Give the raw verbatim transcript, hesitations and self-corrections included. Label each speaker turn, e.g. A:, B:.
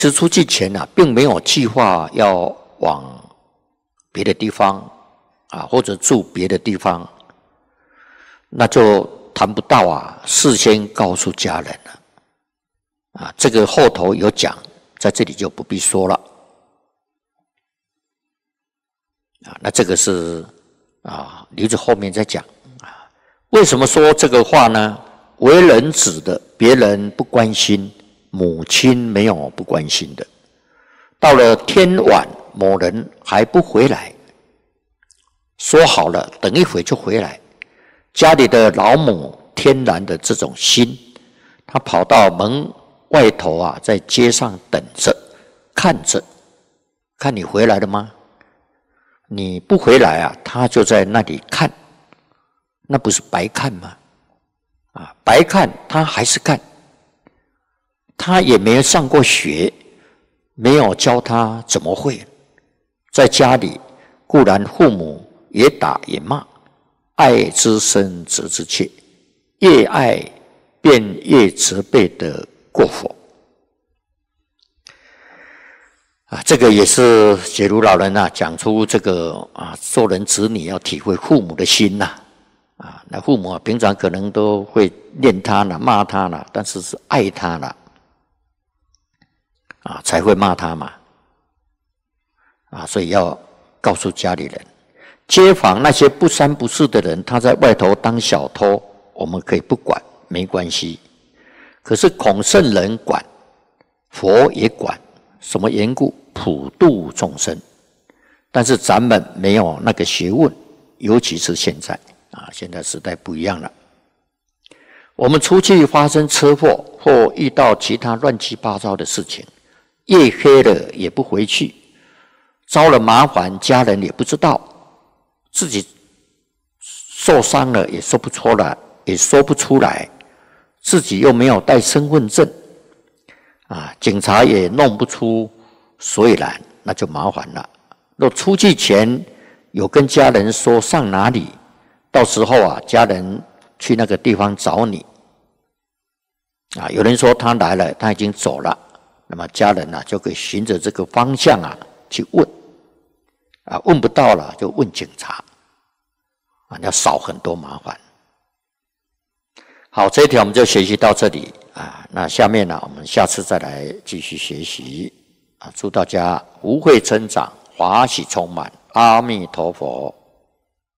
A: 是出去前啊，并没有计划要往别的地方啊，或者住别的地方，那就谈不到啊，事先告诉家人了啊。这个后头有讲，在这里就不必说了啊。那这个是啊，留着后面再讲啊。为什么说这个话呢？为人子的，别人不关心，母亲没有不关心的。到了天晚，某人还不回来，说好了等一会就回来，家里的老母天然的这种心，他跑到门外头啊，在街上等着，看着，看你回来了吗？你不回来啊，他就在那里看，那不是白看吗？啊，白看他还是看，他也没有上过学，没有教他怎么会。在家里固然父母也打也骂，爱之深责之切，越爱便越责备的过火啊。这个也是解如老人啊讲出这个啊，做人子女要体会父母的心呐。啊，那父母啊，平常可能都会念他了、骂他了，但是是爱他了，啊，才会骂他嘛，啊，所以要告诉家里人，街坊那些不三不四的人，他在外头当小偷，我们可以不管，没关系。可是孔圣人管，佛也管，什么缘故？普度众生。但是咱们没有那个学问，尤其是现在。啊，现在时代不一样了。我们出去发生车祸或遇到其他乱七八糟的事情，夜黑了也不回去，遭了麻烦，家人也不知道，自己受伤了也说不出来，也说不出来，自己又没有带身份证，啊，警察也弄不出所以然，那就麻烦了。若出去前有跟家人说上哪里，到时候啊，家人去那个地方找你，啊，有人说他来了，他已经走了，那么家人啊就可以循着这个方向啊去问，啊，问不到了就问警察，啊，要少很多麻烦。好，这一条我们就学习到这里啊，那下面呢，我们下次再来继续学习啊，祝大家福慧增长，法喜充满，阿弥陀佛。